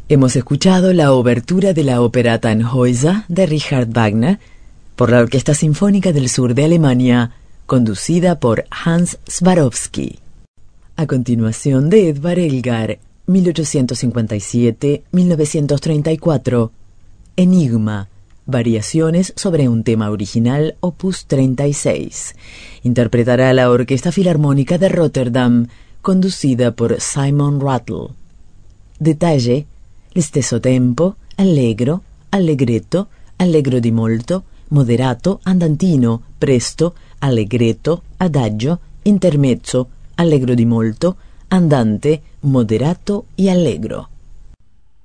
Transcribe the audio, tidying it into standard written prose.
Hemos escuchado la obertura de la ópera Tannhäuser de Richard Wagner por la Orquesta Sinfónica del Sur de Alemania, conducida por Hans Swarovski. A continuación, de Edvard Elgar, 1857-1934, Enigma, variaciones sobre un tema original, opus 36. Interpretará la Orquesta Filarmónica de Rotterdam, conducida por Simon Rattle. Detalle: l'stesso tempo, allegro, allegretto, allegro di molto, moderato, andantino, presto, allegretto, adagio, intermezzo, allegro di molto, andante, moderato y allegro.